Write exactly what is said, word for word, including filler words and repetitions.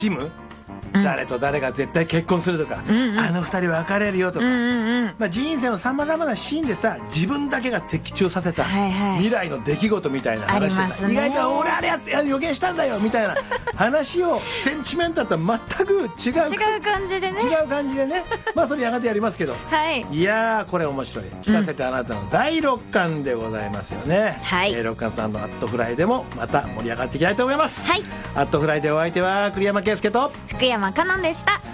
ジム、 うん、 誰と誰が絶対結婚するとか、 うんうん、 あの二人別れるよとか、 うんうんうん、 まあ、人生のさまざまなシーンでさ、自分だけが的中させた未来の出来事みたいな話でさ、 ね、 意外と俺あれやって予言したんだよみたいな話をセンチメンタルとは全く違う違う感じでね違う感じでね、まあそれやがてやりますけど、 はい、 いやーこれ面白い。聞かせてあなたのだいろっかんでございますよね。 はい、 えー、ろっかんスタンドアットフライでもまた盛り上がっていきたいと思います。 はい、 アットフライでお相手は栗山圭介と福山香音でした。